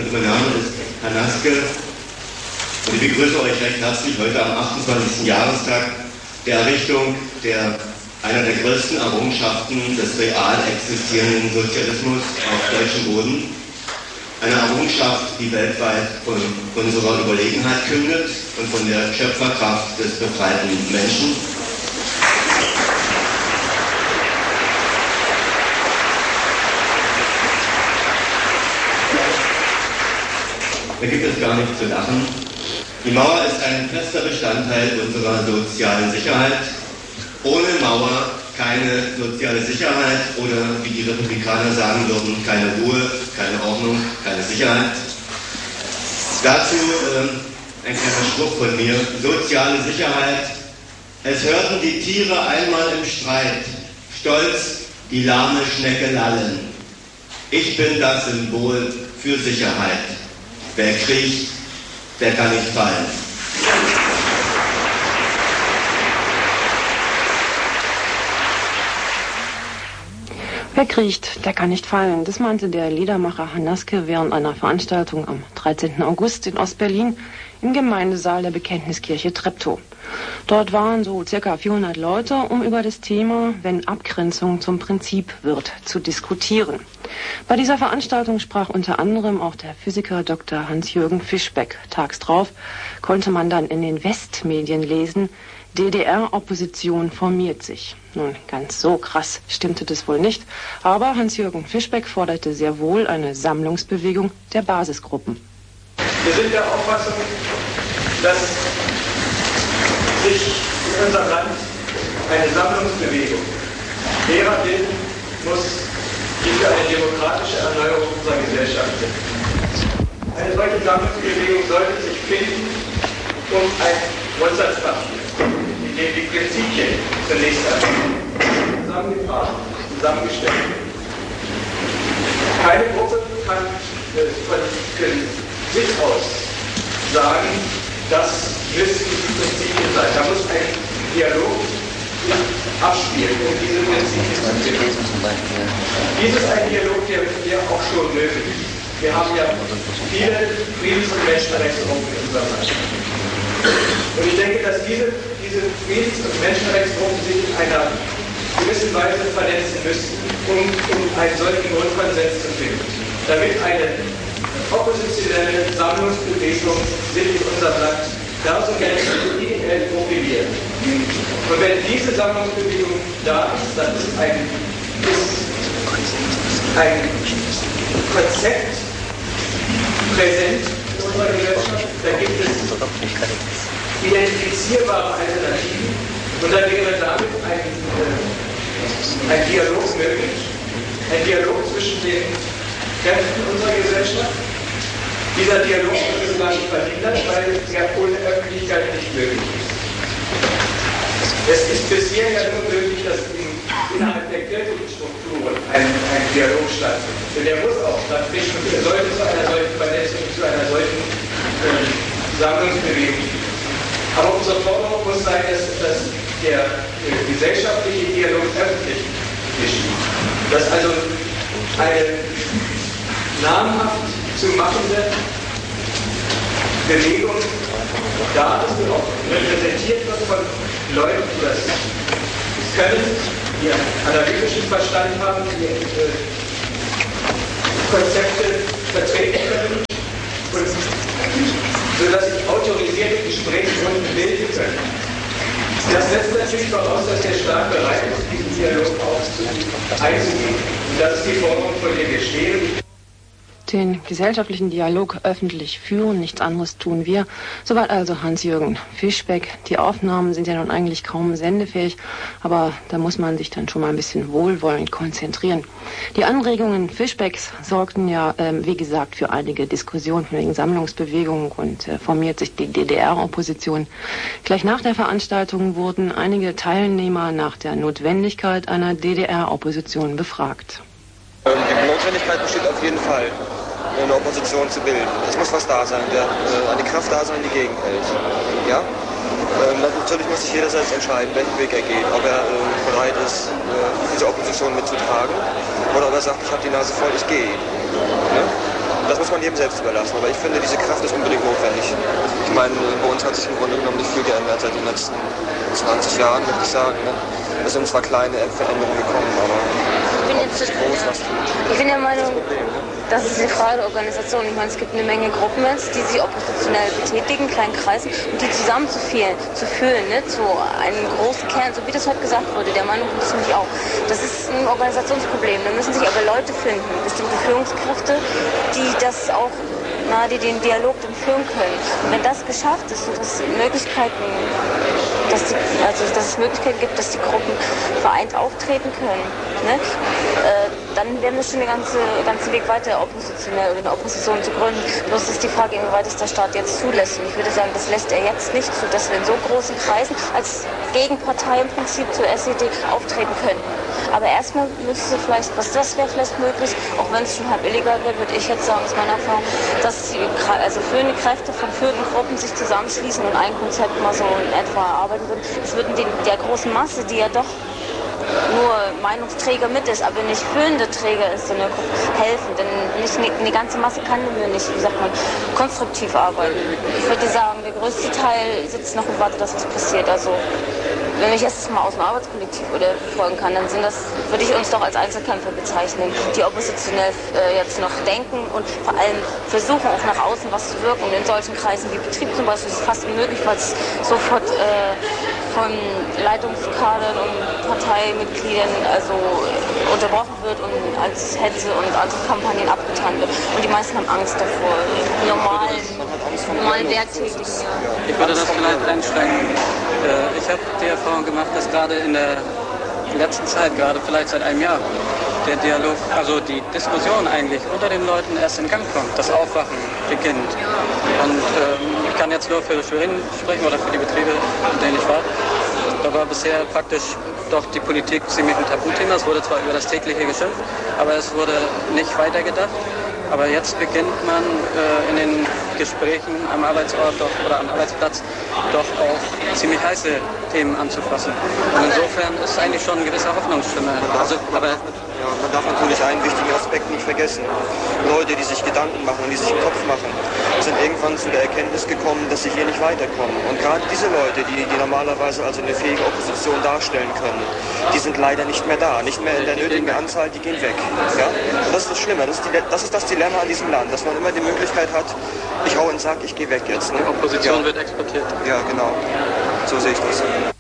Mein Name ist Hanaske und ich begrüße euch recht herzlich heute am 28. Jahrestag der Errichtung einer der größten Errungenschaften des real existierenden Sozialismus auf deutschem Boden. Eine Errungenschaft, die weltweit von unserer Überlegenheit kündet und von der Schöpferkraft des befreiten Menschen. Da gibt es gar nichts zu lachen. Die Mauer ist ein fester Bestandteil unserer sozialen Sicherheit. Ohne Mauer keine soziale Sicherheit oder, wie die Republikaner sagen würden, keine Ruhe, keine Ordnung, keine Sicherheit. Dazu ein kleiner Spruch von mir. Soziale Sicherheit. Es hörten die Tiere einmal im Streit, stolz die lahme Schnecke lallen. Ich bin das Symbol für Sicherheit. Wer kriecht, der kann nicht fallen. Wer kriecht, der kann nicht fallen. Das meinte der Liedermacher Hanaske während einer Veranstaltung am 13. August in Ostberlin im Gemeindesaal der Bekenntniskirche Treptow. Dort waren so ca. 400 Leute, um über das Thema, wenn Abgrenzung zum Prinzip wird, zu diskutieren. Bei dieser Veranstaltung sprach unter anderem auch der Physiker Dr. Hans-Jürgen Fischbeck. Tags drauf konnte man dann in den Westmedien lesen, DDR-Opposition formiert sich. Nun, ganz so krass stimmte das wohl nicht, aber Hans-Jürgen Fischbeck forderte sehr wohl eine Sammlungsbewegung der Basisgruppen. Wir sind der Auffassung, dass sich in unserem Land eine Sammlungsbewegung derer bilden muss, die für eine demokratische Erneuerung unserer Gesellschaft sind. Eine solche Sammlungsbewegung sollte sich finden um ein Grundsatzpapier, in dem die Prinzipien zunächst einmal zusammengetragen, zusammengestellt werden. Keine Gruppe kann von sich aus sagen, das müssen die Prinzipien sein. Da muss ein Dialog abspielen, um diese Prinzipien zu finden. Dies ist ein Dialog, der auch schon möglich ist. Wir haben ja viele Friedens- und Menschenrechtsgruppen in unserem Land. Und ich denke, dass diese Friedens- und Menschenrechtsgruppen sich in einer gewissen Weise vernetzen müssten, um einen solchen Grundkonsens zu finden, damit eine oppositionelle Sammlungsbewegung sich in unserem Land personell und ideell profiliert. Und wenn diese Sammlungsbewegung da ist, dann ist ein Konzept präsent in unserer Gesellschaft. Da gibt es identifizierbare Alternativen und da wäre damit ein Dialog möglich. Ein Dialog zwischen den Kräften unserer Gesellschaft. Dieser Dialog ist sogar nicht verhindert, weil er ohne Öffentlichkeit nicht möglich ist. Es ist bisher ja nur möglich, dass innerhalb der kirchlichen Strukturen ein Dialog stattfindet. Denn der muss auch stattfinden und er sollte zu einer solchen Vernetzung, zu einer solchen Sammlungsbewegung. Aber unsere Forderung muss sein, dass der gesellschaftliche Dialog öffentlich geschieht. Dass also eine namhaft zu machende Bewegung da ist und auch repräsentiert wird von Leuten, die das können, die einen analytischen Verstand haben, die Konzepte vertreten können und sodass sich autorisierte Gesprächsrunden bilden können. Das setzt natürlich voraus, dass der Staat bereit ist, diesen Dialog auch einzugehen. Und das ist die Forderung, vor der wir stehen. Den gesellschaftlichen Dialog öffentlich führen, nichts anderes tun wir. Soweit also Hans-Jürgen Fischbeck. Die Aufnahmen sind ja nun eigentlich kaum sendefähig, aber da muss man sich dann schon mal ein bisschen wohlwollend konzentrieren. Die Anregungen Fischbecks sorgten ja, wie gesagt, für einige Diskussionen wegen Sammlungsbewegung und formiert sich die DDR-Opposition. Gleich nach der Veranstaltung wurden einige Teilnehmer nach der Notwendigkeit einer DDR-Opposition befragt. Die Notwendigkeit besteht auf jeden Fall, eine Opposition zu bilden. Es muss was da sein, eine Kraft da sein, die gegenhält. Ja? Natürlich muss sich jeder selbst entscheiden, welchen Weg er geht. Ob er bereit ist, diese Opposition mitzutragen oder ob er sagt, ich habe die Nase voll, ich gehe. Ja? Das Das muss man jedem selbst überlassen, aber ich finde, diese Kraft ist unbedingt notwendig. Ich meine, bei uns hat sich im Grunde genommen nicht viel geändert seit den letzten 20 Jahren, würde ich sagen. Ne? Es sind zwar kleine Veränderungen gekommen, aber ich bin der Meinung, das ist eine Frage der Organisation. Ich meine, es gibt eine Menge Gruppen jetzt, die sich oppositionell betätigen, kleinen Kreisen, und die zusammenzuführen, ne, zu einem großen Kern, so wie das heute gesagt wurde, der Meinung bin ich nämlich auch. Das ist ein Organisationsproblem. Da müssen sich aber Leute finden, bestimmte Führungskräfte, die das auch, die den Dialog dann führen können. Und wenn das geschafft ist und dass es Möglichkeiten gibt, dass die Gruppen vereint auftreten können, ne, dann werden wir schon den ganzen Weg weiter oppositionell oder eine Opposition zu gründen. Bloß ist die Frage, inwieweit es der Staat jetzt zulässt. Und ich würde sagen, das lässt er jetzt nicht zu, dass wir in so großen Kreisen als Gegenpartei im Prinzip zur SED auftreten könnten. Aber erstmal müsste vielleicht, das wäre vielleicht möglich, auch wenn es schon halb illegal wird, würde ich jetzt sagen, aus meiner Erfahrung, dass führende Kräfte von führenden Gruppen sich zusammenschließen und ein Konzept mal so in etwa erarbeiten würden. Das würden der großen Masse, die ja doch nur Meinungsträger mit ist, aber nicht führende Träger ist, sondern helfen. Denn eine ganze Masse kann nur nicht, wie sagt man, konstruktiv arbeiten. Ich würde sagen, der größte Teil sitzt noch und wartet, dass was passiert. Also wenn ich jetzt mal aus dem Arbeitskollektiv oder folgen kann, dann würde ich uns doch als Einzelkämpfer bezeichnen, die oppositionell jetzt noch denken und vor allem versuchen, auch nach außen was zu wirken. Und in solchen Kreisen wie Betrieb zum Beispiel ist es fast unmöglich, weil es sofort von Leitungskadern und Parteimitgliedern unterbrochen wird und als Hetze und als Kampagnen abgetan wird. Und die meisten haben Angst davor, normalen Werktätigen. Ich würde das vielleicht einschränken. Ich habe die Erfahrung gemacht, dass gerade in der letzten Zeit, gerade vielleicht seit einem Jahr, der Dialog, also die Diskussion eigentlich unter den Leuten erst in Gang kommt, das Aufwachen beginnt. Und ich kann jetzt nur für Schwerin sprechen oder für die Betriebe, in denen ich war. Da war bisher praktisch doch die Politik ziemlich ein Tabuthema. Es wurde zwar über das tägliche geschimpft, aber es wurde nicht weitergedacht. Aber jetzt beginnt man in den Gesprächen am Arbeitsort oder am Arbeitsplatz doch auch ziemlich heiße Themen anzufassen. Und insofern ist eigentlich schon eine gewisse Hoffnungsstimme. Man darf natürlich einen wichtigen Aspekt nicht vergessen. Leute, die sich Gedanken machen und die sich im Kopf machen, sind irgendwann zu der Erkenntnis gekommen, dass sie hier nicht weiterkommen. Und gerade diese Leute, die normalerweise also eine fähige Opposition darstellen können, die sind leider nicht mehr da, nicht mehr in der nötigen Anzahl, die gehen weg. Ja? Und das ist das Schlimme, das ist das Dilemma an diesem Land, dass man immer die Möglichkeit hat, ich hau und sag, ich gehe weg jetzt. Ne? Die Opposition wird exportiert. Ja, genau. So sehe ich das.